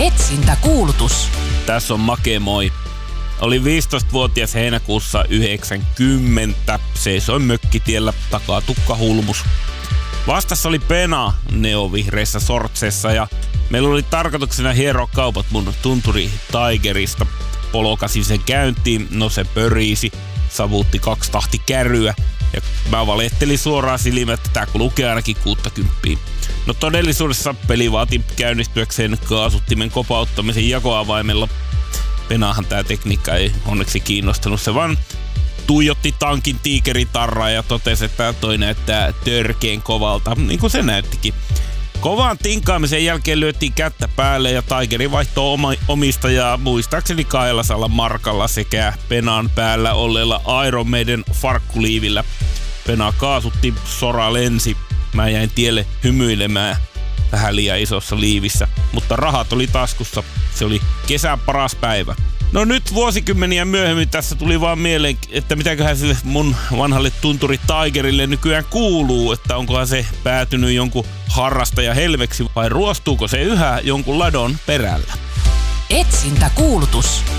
Etsintäkuulutus. Tässä on Make, moi. Oli 15-vuotias heinäkuussa 90. Seisoin mökkitiellä, takaa tukkahulmus. Vastassa oli Pena neovihreissä sortseissa ja meillä oli tarkoituksena hieroa kaupat mun tunturi Tigerista. Polokasin sen käyntiin, no se pöriisi, savuutti 2 tahtikärryä ja mä valettelin suoraan silmät, että tää lukee ainakin 60. No todellisuudessa peli vaati käynnistyäkseen kaasuttimen kopauttamisen jakoavaimella. Penahan tää tekniikka ei onneksi kiinnostanut, se vaan tuijotti tankin tiikeritarraa ja totesi, että toi näyttää törkeen kovalta, niin kuin se näyttikin. Kovaan tinkaamisen jälkeen lyötiin kättä päälle ja Tigeri vaihtoi omistajaa muistaakseni 200 markalla sekä Penan päällä olleella Iron Maiden farkkuliivillä. Pena kaasutti, sora lensi. Mä jäin tielle hymyilemään vähän liian isossa liivissä, mutta rahat oli taskussa. Se oli kesän paras päivä. No nyt vuosikymmeniä myöhemmin tässä tuli vaan mieleen, että mitäköhän sille mun vanhalle tunturi Tigerille nykyään kuuluu, että onkohan se päätynyt jonkun harrastaja helveksi vai ruostuuko se yhä jonkun ladon perällä. Etsintäkuulutus.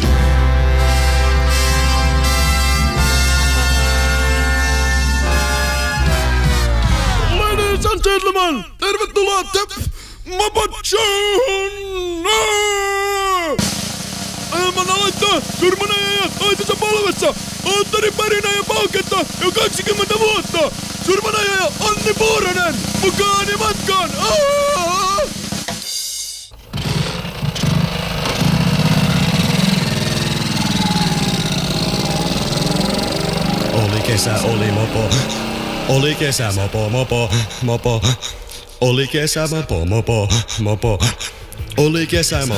Ladies and gentlemen, tervetuloa Mopo Showhun! Ohjelman aloittaa surmanajaja toisessa polvessa, Antteri Pärinä ja Pauketta jo 20 vuotta. Surmanajaja Anni Puuranen, mukaan ja matkaan! Oli kesä, oli mopo. Oli kesä, mopo, mopo, mopo. Oli kesä, mopo, mopo, mopo. Oli kesä, mopo.